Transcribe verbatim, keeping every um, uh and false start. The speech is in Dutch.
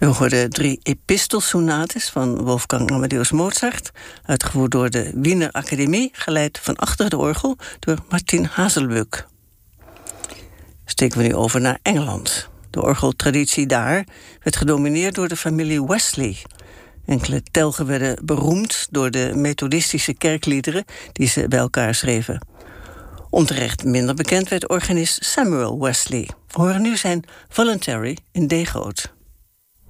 We hoorden drie epistolsonates van Wolfgang Amadeus Mozart, uitgevoerd door de Wiener Academie, geleid van achter de orgel door Martin Haselböck. Steken we nu over naar Engeland. De orgeltraditie daar werd gedomineerd door de familie Wesley. Enkele telgen werden beroemd door de methodistische kerkliederen die ze bij elkaar schreven. Onterecht minder bekend werd organist Samuel Wesley. We horen nu zijn Voluntary in D groot.